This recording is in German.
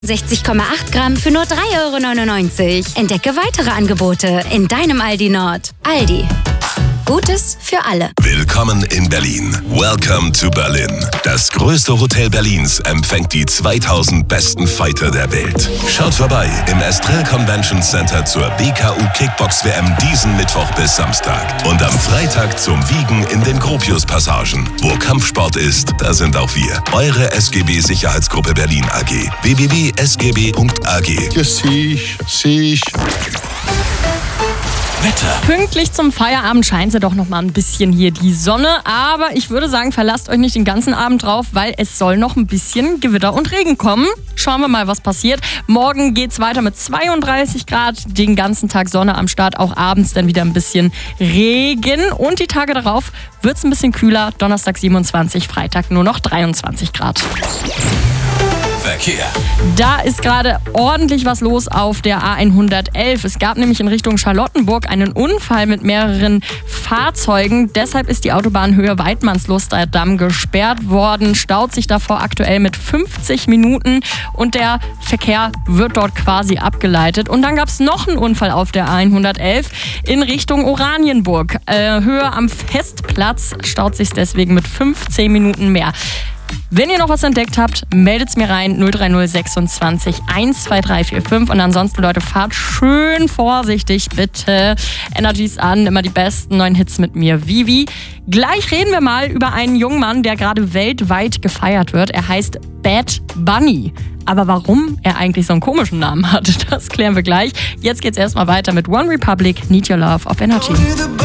60,8 Gramm für nur 3,99 €. Entdecke weitere Angebote in deinem Aldi Nord. Aldi. Gutes für alle. Willkommen in Berlin. Welcome to Berlin. Das größte Hotel Berlins empfängt die 2000 besten Fighter der Welt. Schaut vorbei im Estrell Convention Center zur BKU Kickbox WM diesen Mittwoch bis Samstag. Und am Freitag zum Wiegen in den Gropius-Passagen. Wo Kampfsport ist, da sind auch wir. Eure SGB Sicherheitsgruppe Berlin AG. www.sgb.ag. Ja, sicher. Wetter. Pünktlich zum Feierabend scheint sie doch noch mal ein bisschen hier die Sonne. Aber ich würde sagen, verlasst euch nicht den ganzen Abend drauf, weil es soll noch ein bisschen Gewitter und Regen kommen. Schauen wir mal, was passiert. Morgen geht's weiter mit 32 Grad. Den ganzen Tag Sonne am Start. Auch abends dann wieder ein bisschen Regen. Und die Tage darauf wird's ein bisschen kühler. Donnerstag 27, Freitag nur noch 23 Grad. Verkehr. Da ist gerade ordentlich was los auf der A111. Es gab nämlich in Richtung Charlottenburg einen Unfall mit mehreren Fahrzeugen. Deshalb ist die Autobahnhöhe Weidmannsluster Damm gesperrt worden. Staut sich davor aktuell mit 50 Minuten und der Verkehr wird dort quasi abgeleitet. Und dann gab es noch einen Unfall auf der A111 in Richtung Oranienburg. Höhe am Festplatz staut sich deswegen mit 15 Minuten mehr. Wenn ihr noch was entdeckt habt, meldet's mir rein, 030 26 12345. Und ansonsten, Leute, fahrt schön vorsichtig, bitte. Energies an, immer die besten neuen Hits mit mir, Vivi. Gleich reden wir mal über einen jungen Mann, der gerade weltweit gefeiert wird. Er heißt Bad Bunny. Aber warum er eigentlich so einen komischen Namen hat, das klären wir gleich. Jetzt geht's erstmal weiter mit One Republic, Need Your Love auf Energy.